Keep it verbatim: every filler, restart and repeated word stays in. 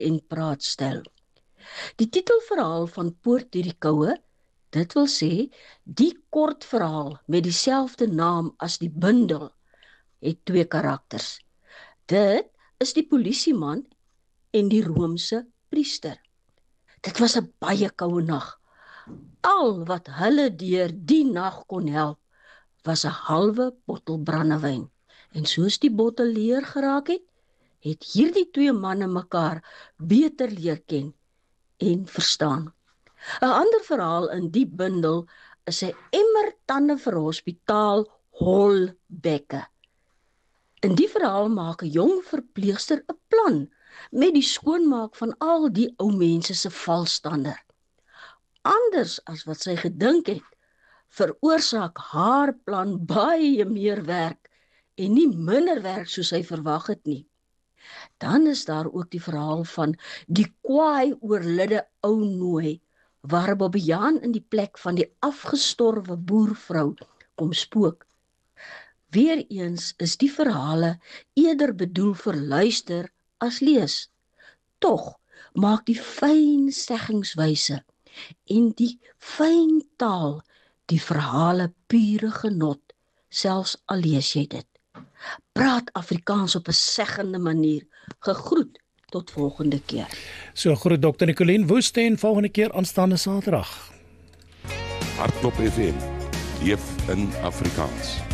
en praatstyl. Die titelverhaal van Poort deur die Koue, dit wil sê, die kortverhaal met dieselfde naam as die bundel, het twee karakters. Dit is die polisieman en die Romeinse priester. Dit was 'n baie koue nag. Al wat hulle deur die nag kon help, was 'n halwe bottel brandewyn. En soos die bottel leer geraak het, het hierdie twee manne mekaar beter leer ken en verstaan. 'n Ander verhaal in die bundel is 'n emmer tande vir hospitaal holbekke. In die verhaal maak 'n jong verpleegster 'n plan met die skoonmaak van al die ou mense se valstander. Anders as wat sy gedink het, veroorsaak haar plan baie meer werk en nie minder werk soos sy verwag het nie. Dan is daar ook die verhaal van die kwaai oorlidde ou nooi, waar Bobbejaan in die plek van die afgestorwe boervrou kom spook. Weereens is die verhale eerder bedoel vir luister as lees. Tog maak die fyn seggingswyse en die fyn taal die verhale pure genot, selfs al lees jy dit. Praat Afrikaans op 'n seggende manier. Gegroet tot volgende keer. So groet dokter Nicoline Woestyn volgende keer aanstaande Saterdag. Hardloop F M, leef in Afrikaans.